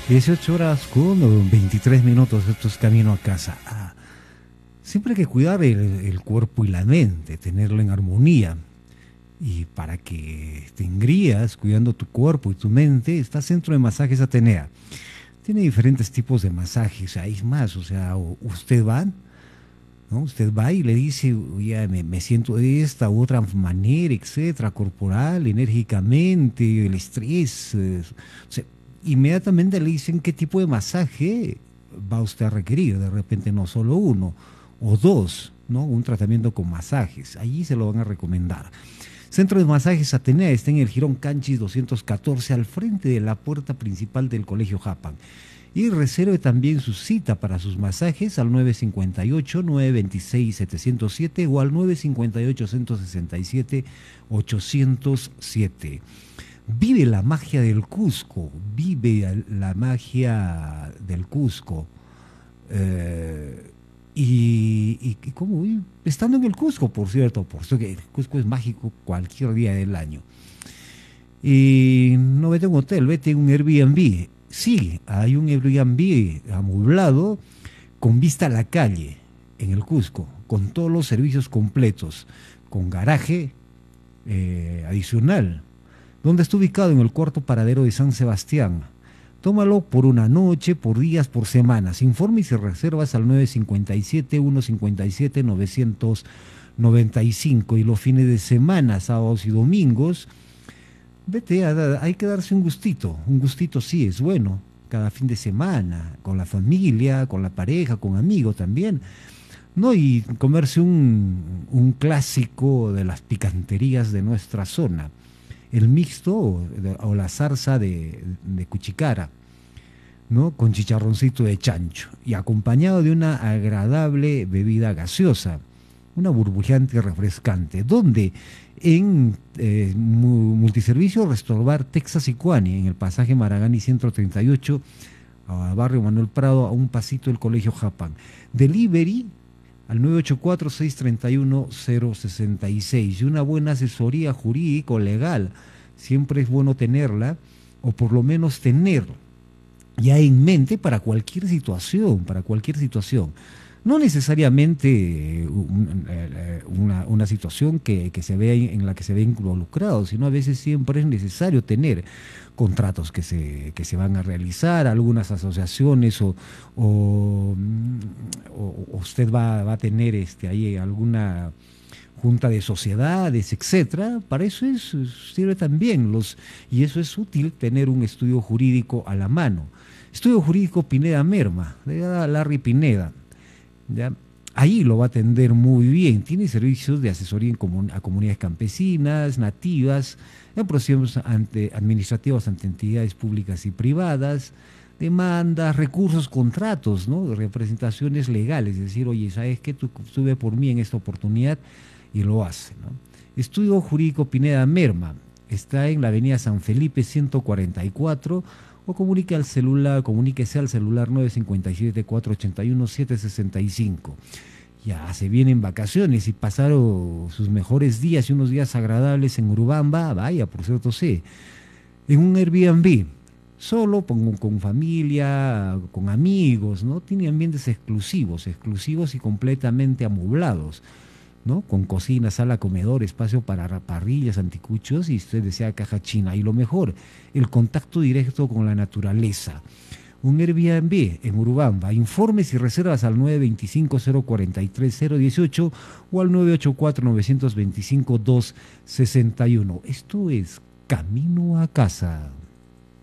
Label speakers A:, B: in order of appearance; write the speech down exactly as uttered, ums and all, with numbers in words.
A: dieciocho horas con veintitrés minutos, esto es Camino a Casa. Ah, siempre hay que cuidar el, el cuerpo y la mente, tenerlo en armonía. Y para que te engrías cuidando tu cuerpo y tu mente, está Centro de Masajes Atenea. Tiene diferentes tipos de masajes, hay más, o sea, usted va, ¿no? Usted va y le dice, ya me, me siento de esta u otra manera, etcétera, corporal, enérgicamente, el estrés, eh, o sea, inmediatamente le dicen qué tipo de masaje va usted a requerir, de repente no solo uno o dos, ¿no? Un tratamiento con masajes, allí se lo van a recomendar. Centro de Masajes Atenea está en el Jirón Canchis doscientos catorce, al frente de la puerta principal del Colegio Japan. Y reserve también su cita para sus masajes al nueve cinco ocho, nueve dos seis, siete cero siete o al nueve cinco ocho, uno seis siete, ocho cero siete. Vive la magia del Cusco, vive la magia del Cusco. Eh, y, y, y como estando en el Cusco, por cierto, por eso que el Cusco es mágico cualquier día del año. Y no vete a un hotel, vete a un Airbnb. Sí, hay un Airbnb amueblado con vista a la calle en el Cusco, con todos los servicios completos, con garaje eh, adicional, donde está ubicado en el cuarto paradero de San Sebastián. Tómalo por una noche, por días, por semanas. Informes y reservas al nueve cinco siete, uno cinco siete, nueve nueve cinco. Y los fines de semana, sábados y domingos, vete, a, hay que darse un gustito. Un gustito sí es bueno, cada fin de semana, con la familia, con la pareja, con amigos también. No, y comerse un, un clásico de las picanterías de nuestra zona. El mixto o, o la zarza de, de cuchicara, ¿no? Con chicharroncito de chancho y acompañado de una agradable bebida gaseosa, una burbujeante y refrescante, donde en eh, multiservicio Restaurar Texas y Cuani, en el pasaje Maragani ciento treinta y ocho, a barrio Manuel Prado, a un pasito del Colegio Japan. Delivery al nueve ocho cuatro, seis tres uno, cero seis seis. Y una buena asesoría jurídico legal, siempre es bueno tenerla, o por lo menos tener ya en mente para cualquier situación, para cualquier situación. No necesariamente una, una situación que, que se vea en la que se ve involucrado, sino a veces siempre es necesario tener contratos que se, que se van a realizar, algunas asociaciones o, o, o usted va, va a tener este, ahí alguna junta de sociedades, etcétera. Para eso es, sirve también, los, y eso es útil tener un estudio jurídico a la mano. Estudio Jurídico Pineda Merma, de Larry Pineda. ¿Ya? Ahí lo va a atender muy bien. Tiene servicios de asesoría en comun a comunidades campesinas, nativas, en procesos ante administrativos ante entidades públicas y privadas, demandas, recursos, contratos, ¿no? Representaciones legales, es decir, oye, ¿sabes qué? Tú estuve por mí en esta oportunidad y lo hace, ¿no? Estudio Jurídico Pineda Merma está en la avenida San Felipe ciento cuarenta y cuatro, o comunique al celular, comuníquese al celular nueve cinco siete, cuatro ocho uno, siete seis cinco. Ya se vienen vacaciones y pasaron sus mejores días y unos días agradables en Urubamba, vaya, por cierto, sí, en un Airbnb, solo con, con familia, con amigos, ¿no? Tiene ambientes exclusivos, exclusivos y completamente amoblados, ¿no? Con cocina, sala, comedor, espacio para parrillas, anticuchos y usted desea caja china. Y lo mejor, el contacto directo con la naturaleza. Un Airbnb en Urubamba. Informes y reservas al nueve dos cinco, cero cuatro tres, cero uno ocho o al nueve ocho cuatro, nueve dos cinco, dos seis uno. Esto es Camino a Casa.